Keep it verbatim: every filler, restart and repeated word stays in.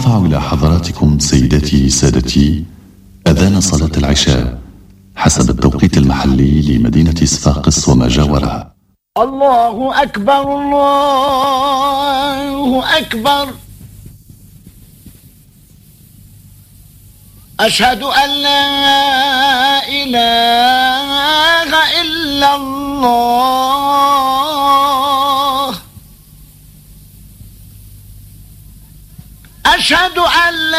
نرفع إلى حضراتكم سيداتي سادتي أذان صلاة العشاء حسب التوقيت المحلي لمدينة صفاقس وما جاورها. الله أكبر الله أكبر، أشهد أن لا إله إلا الله، أشهد أن